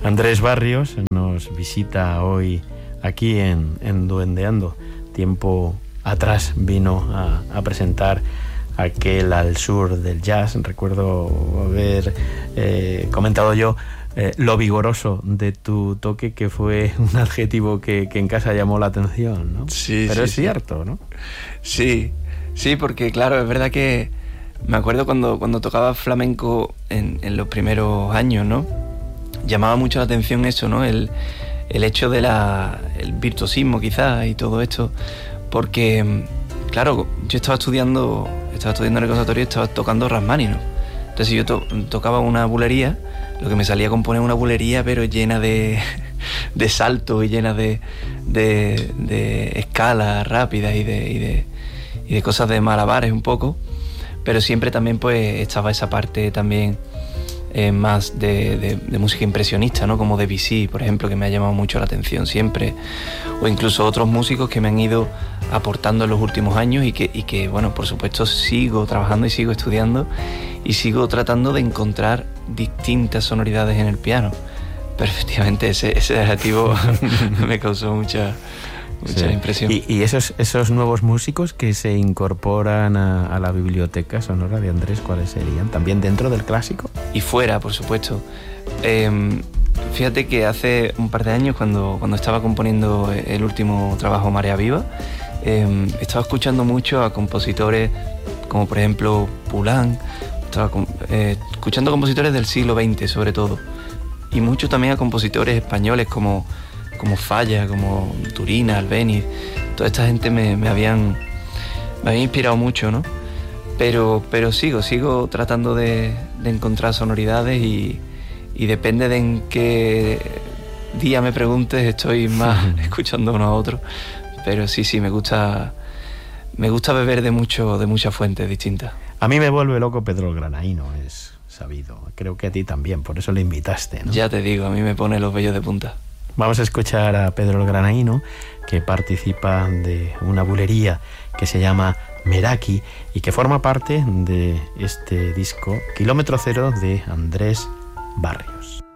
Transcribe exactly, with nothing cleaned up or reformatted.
Andrés Barrios nos visita hoy aquí en, en Duendeando. Tiempo atrás vino a, a presentar aquel Al Sur del Jazz. Recuerdo haber eh, comentado yo eh, lo vigoroso de tu toque, que fue un adjetivo que, que en casa llamó la atención, ¿no? Sí, pero sí, es sí. cierto, ¿no? Sí, sí, porque claro, es verdad que me acuerdo cuando, cuando tocaba flamenco en, en los primeros años, ¿no? Llamaba mucho la atención eso, ¿no? El, el hecho de la, el virtuosismo quizás y todo esto, porque claro, yo estaba estudiando, estaba estudiando en el conservatorio y estaba tocando Rachmaninoff. Entonces si yo to, tocaba una bulería, lo que me salía a componer una bulería pero llena de, de saltos y llena de, de, de escalas rápidas y de, y, de, y de cosas de malabares un poco, pero siempre también pues estaba esa parte también eh, más de, de, de música impresionista, ¿no? Como Debussy, por ejemplo, que me ha llamado mucho la atención siempre, o incluso otros músicos que me han ido aportando en los últimos años y que, y que bueno, por supuesto sigo trabajando y sigo estudiando y sigo tratando de encontrar distintas sonoridades en el piano. Pero efectivamente ese, ese adjetivo me causó mucha, mucha sí. impresión. Y, y esos, esos nuevos músicos que se incorporan a, a la biblioteca sonora de Andrés, ¿cuáles serían? ¿También dentro del clásico? Y fuera, por supuesto. Eh, fíjate que hace un par de años, cuando, cuando estaba componiendo el último trabajo, Marea Viva, eh, estaba escuchando mucho a compositores como por ejemplo Poulenc, estaba eh, escuchando compositores del siglo veinte sobre todo, y mucho también a compositores españoles como, como Falla, como Turina, Albéniz. Toda esta gente me, me habían me habían inspirado mucho, ¿no? Pero, pero sigo, sigo tratando de, de encontrar sonoridades y, y depende de en qué día me preguntes, estoy más escuchando uno a otro. Pero sí, sí, me gusta me gusta beber de mucho de muchas fuentes distintas. A mí me vuelve loco Pedro el Granaíno, es sabido. Creo que a ti también, por eso le invitaste, ¿no? Ya te digo, a mí me pone los vellos de punta. Vamos a escuchar a Pedro el Granaíno, que participa de una bulería que se llama Meraki y que forma parte de este disco Kilómetro Cero de Andrés Barrios.